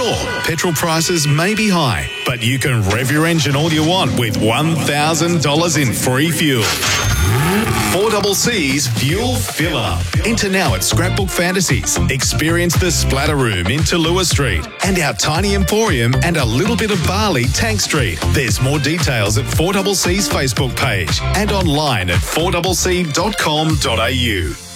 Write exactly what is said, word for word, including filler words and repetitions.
Sure, petrol prices may be high, but you can rev your engine all you want with one thousand dollars in free fuel. four C C's Fuel Filler. Enter now at Scrapbook Fantasies. Experience the Splatter Room in Tallulah Street and our Tiny Emporium and a little bit of Barley Tank Street. There's more details at four C C's Facebook page and online at four c c dot com dot a u.